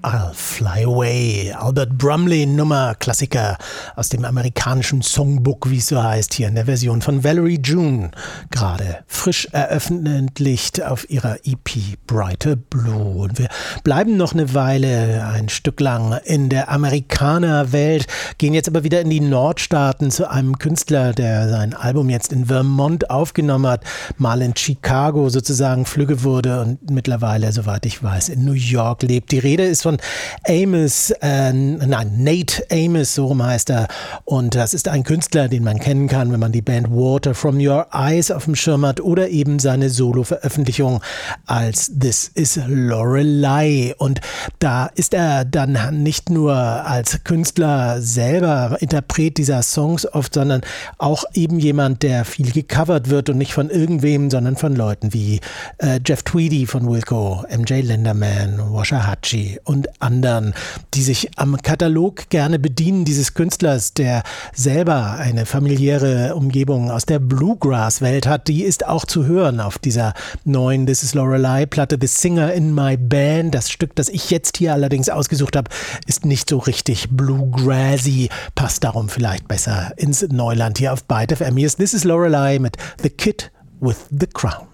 I'll Fly Away. Albert Brumley Nummer, Klassiker aus dem amerikanischen Songbook, wie es so heißt, hier in der Version von Valerie June. Gerade frisch veröffentlicht auf ihrer EP Brighter Blue. Und wir bleiben noch eine Weile, ein Stück lang in der Amerikanerwelt, gehen jetzt aber wieder in die Nordstaaten zu einem Künstler, der sein Album jetzt in Vermont aufgenommen hat, mal in Chicago sozusagen flügge wurde und mittlerweile, soweit ich weiß, in New York lebt. Die Rede ist von Nate Amos, so rum heißt er. Und das ist ein Künstler, den man kennen kann, wenn man die Band Water From Your Eyes auf dem Schirm hat oder eben seine Solo-Veröffentlichung als This Is Lorelei. Und da ist er dann nicht nur als Künstler selber Interpret dieser Songs oft, sondern auch eben jemand, der viel gecovert wird und nicht von irgendwem, sondern von Leuten wie Jeff Tweedy von Wilco, MJ Lenderman, Washahachi und anderen, die sich am Katalog gerne bedienen dieses Künstlers, der selber eine familiäre Umgebung aus der Bluegrass-Welt hat. Die ist auch zu hören auf dieser neuen This Is Lorelei-Platte, The Singer in My Band. Das Stück, das ich jetzt hier allerdings ausgesucht habe, ist nicht so richtig bluegrassy, passt darum vielleicht besser ins Neuland hier auf Byte FM. Hier ist This Is Lorelei mit The Kid with the Crown.